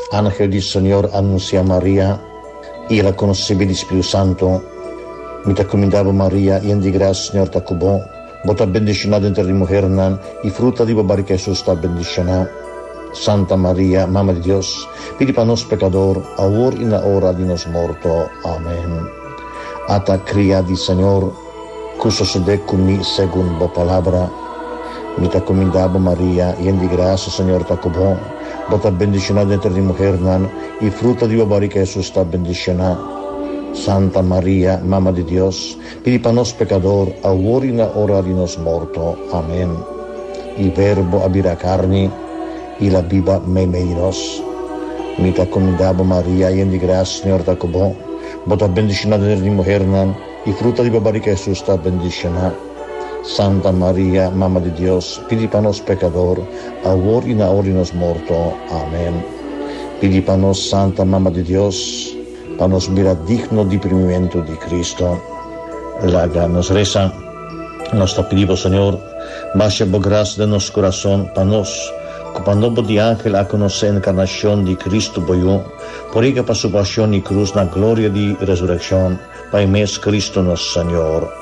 Ángel del Señor anuncia a María y la concebida del Espíritu Santo. Mi te encomendaba María, llena de gracia, Señor te cubó. Vos estás bendicionada entre las mujeres, y fruto de tu barriga Jesús está bendicionado. Santa María, Mamma de Dios, pidi para nos pecador, ahora y en la hora de nos muerto. Amén. Ata cría del Señor, que sucede conmigo según tu palabra. Mi te encomendaba María, llena de gracia, Señor te cubó. Vos estás bendicionada entre las mujeres, y fruto de tu barriga Jesús está bendicionado. Santa María, Mamma de Dios, pidi para nos pecador, ahora y en la hora de nos muerto. Amén. Il Verbo abira carne y la viva menos. Mi te encomendaba María, llena de gracia, Señor te cubó. Vos estás bendicionada entre las mujeres, y fruto de tu barriga Jesús está bendicionado. Santa María, Mamma de Dios, pidi para nos pecador, ahora y en la hora de nos muerto. Amén. Pidi para nos, Santa Mamma de Dios, para nos mirar digno de primimiento de Cristo. Nos reza, nos te pedimos, Señor, baja por gracia de nuestro corazón, para nos, como nombre de ángel, a conocer la encarnación de Cristo, por ella para su pasión y cruz, la gloria de resurrección, para mes Cristo nuestro Señor.